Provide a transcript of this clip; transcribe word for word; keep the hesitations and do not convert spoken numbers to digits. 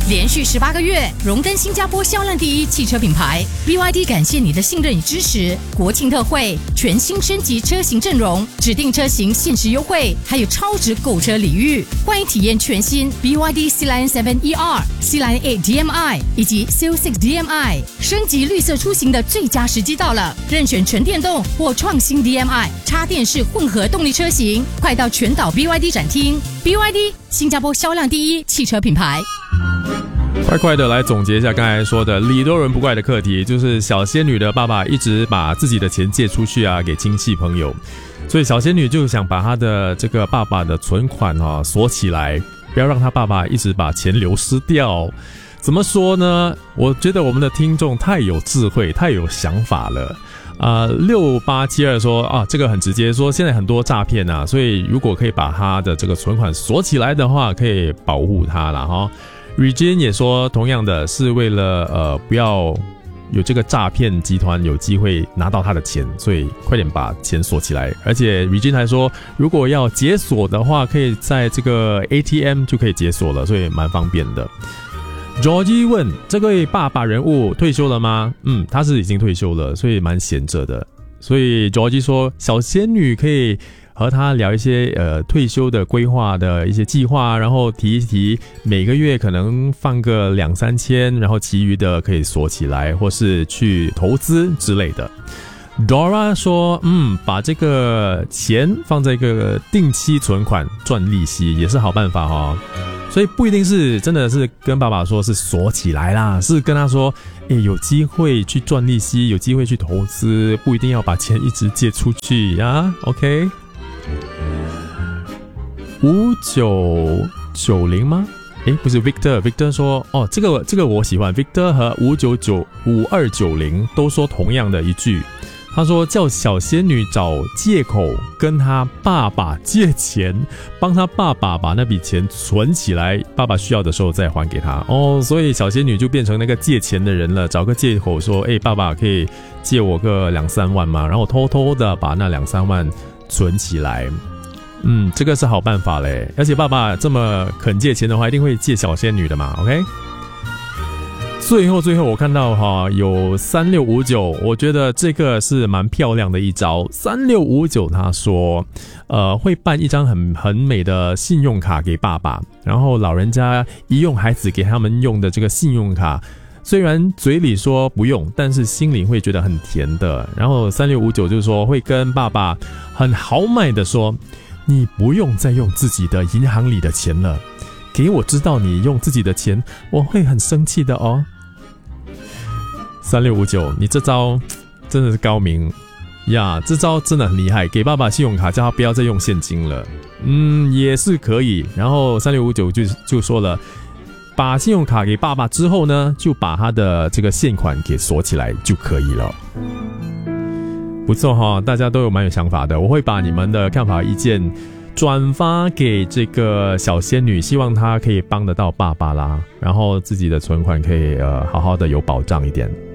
连续十八个月荣登新加坡销量第一汽车品牌 B Y D， 感谢你的信任与支持。国庆特惠，全新升级车型阵容，指定车型限时优惠，还有超值购车礼遇。欢迎体验全新 B Y D C Line 七 E R、C Line 八 D M I 以及 C L 六 D M I， 升级绿色出行的最佳时机到了。任选纯电动或创新 D M I、插电式混合动力车型，快到全岛 B Y D 展厅。B Y D， 新加坡销量第一汽车品牌。 快快的来总结一下刚才说的礼多人不怪的课题，就是小仙女的爸爸一直把自己的钱借出去啊，给亲戚朋友，所以小仙女就想把她的这个爸爸的存款啊锁起来，不要让她爸爸一直把钱流失掉。怎么说呢？我觉得我们的听众太有智慧，太有想法了。啊，六八七二说啊，这个很直接，说现在很多诈骗啊，所以如果可以把他的这个存款锁起来的话，可以保护他啦哈。Regine 也说同样的，是为了呃不要有这个诈骗集团有机会拿到他的钱，所以快点把钱锁起来。而且 Regine 还说，如果要解锁的话，可以在这个 A T M 就可以解锁了，所以蛮方便的。Georgie 问这位爸爸人物退休了吗？嗯，他是已经退休了，所以蛮闲着的。所以 Georgie 说，小仙女可以和他聊一些呃退休的规划的一些计划，然后提一提每个月可能放个两三千，然后其余的可以锁起来，或是去投资之类的。Dora 说，嗯，把这个钱放在一个定期存款赚利息也是好办法哦。所以不一定是真的是跟爸爸说是锁起来啦，是跟他说，诶，有机会去赚利息，有机会去投资，不一定要把钱一直借出去呀。OK。五九九零吗？诶，不是 Victor Victor 说，哦，这个这个我喜欢 Victor 和五九九五二九零都说同样的一句，他说叫小仙女找借口跟他爸爸借钱，帮他爸爸把那笔钱存起来，爸爸需要的时候再还给他。哦，所以小仙女就变成那个借钱的人了，找个借口说，诶，爸爸可以借我个两三万吗？然后偷偷的把那两三万存起来。嗯，这个是好办法嘞，而且爸爸这么肯借钱的话，一定会借小仙女的嘛 ，OK？ 最后最后我看到哈有三六五九，我觉得这个是蛮漂亮的一招。三六五九他说，呃，会办一张很很美的信用卡给爸爸，然后老人家一用孩子给他们用的这个信用卡。虽然嘴里说不用，但是心里会觉得很甜的。然后三六五九就是说会跟爸爸很豪迈的说，你不用再用自己的银行里的钱了，给我知道你用自己的钱，我会很生气的哦。三六五九，你这招真的是高明呀，这招真的很厉害，给爸爸信用卡叫他不要再用现金了，嗯，也是可以。然后三六五九就就说了，把信用卡给爸爸之后呢，就把他的这个现款给锁起来就可以了。不错哈，大家都有蛮有想法的，我会把你们的看法意见转发给这个小仙女，希望她可以帮得到爸爸啦，然后自己的存款可以呃好好的有保障一点。